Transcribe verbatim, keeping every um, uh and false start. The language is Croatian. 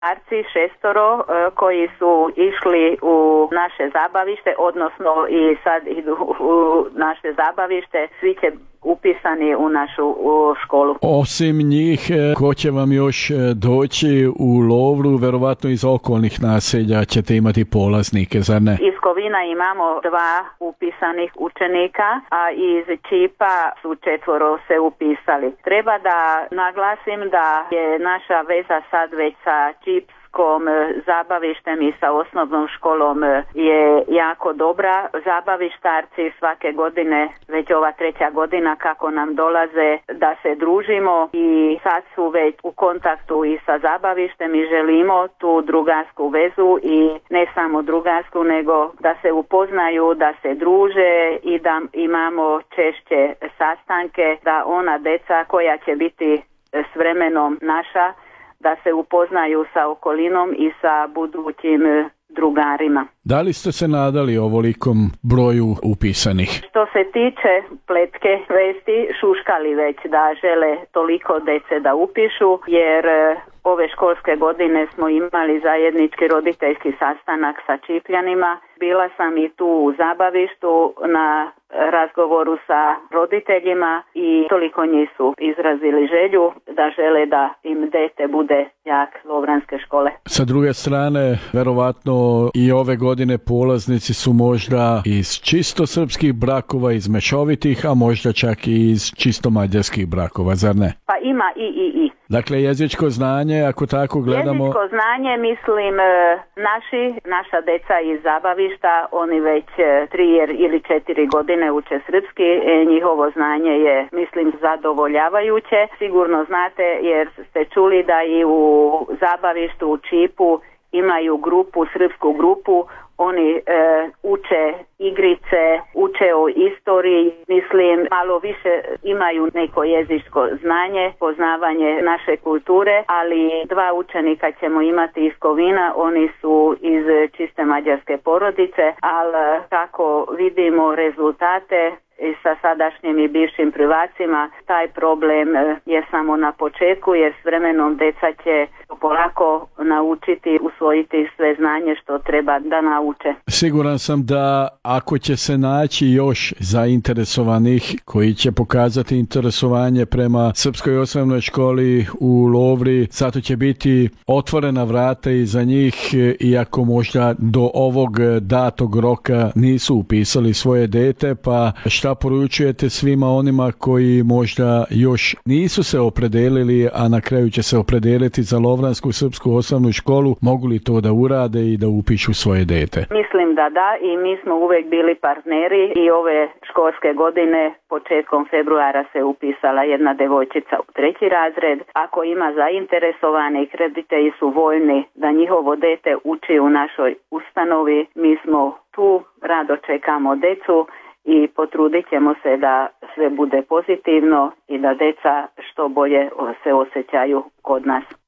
starci, šestoro, koji su išli u naše zabavište, odnosno i sad idu u naše zabavište, svi će upisani u našu u školu. Osim njih, ko će vam još doći u Lovru, verovatno iz okolnih naselja ćete imati polaznike, zar ne? Iz Kovina imamo dva upisanih učenika, a iz Čipa su četvoro se upisali. Treba da naglasim da je naša veza sad već sa Čipskom zabavištem i sa osnovnom školom je jako dobra. Zabavištarci svake godine, već ova treća godina kako nam dolaze da se družimo i sad su već u kontaktu i sa zabavištem i želimo tu drugarsku vezu i ne samo drugarsku, nego da se upoznaju, da se druže i da imamo češće sastanke, da ona deca koja će biti s vremenom naša, da se upoznaju sa okolinom i sa budućim drugarima. Da li ste se nadali ovolikom broju upisanih? Što se tiče pletke vesti, šuškali već da žele toliko dece da upišu, jer ove školske godine smo imali zajednički roditeljski sastanak sa Čipljanima. Bila sam i tu u zabavištu na razgovoru sa roditeljima i toliko njih su izrazili želju da žele da im dete bude jak lovranske škole. Sa druge strane, verovatno i ove godine polaznici su možda iz čisto srpskih brakova, iz mešovitih, a možda čak i iz čisto mađarskih brakova, zar ne? Pa ima i i i. Dakle, jezičko znanje, ako tako gledamo... Jezičko znanje, mislim, naši, naša deca iz zabavišta, oni već tri ili četiri godine uče srpski, njihovo znanje je, mislim, zadovoljavajuće. Sigurno znate, jer ste čuli da i u zabavištu u Čipu imaju grupu, srpsku grupu, oni e, uče igrice, uče o istoriji, mislim, malo više imaju neko jezičko znanje, poznavanje naše kulture, ali dva učenika ćemo imati iz Kovina, oni su iz čiste mađarske porodice, ali kako vidimo rezultate i sa sadašnjim i bivšim prvacima, taj problem je samo na početku, jer s vremenom deca će polako naučiti, usvojiti sve znanje što treba da nauče. Siguran sam da ako će se naći još zainteresovanih koji će pokazati interesovanje prema Srpskoj osnovnoj školi u Lovri, zato će biti otvorena vrata i za njih, iako možda do ovog datog roka nisu upisali svoje dete, pa šta poručujete svima onima koji možda još nisu se opredelili, a na kraju će se opredeliti za Lovransku srpsku osnovnu školu, mogu li to da urade i da upišu svoje dete? Mislim da da, i mi smo uvek bili partneri i ove školske godine početkom februara se upisala jedna devojčica u treći razred. Ako ima zainteresovane i roditelji su voljni da njihovo dete uči u našoj ustanovi, mi smo tu, rado čekamo decu i potrudit ćemo se da sve bude pozitivno i da deca što bolje se osjećaju kod nas.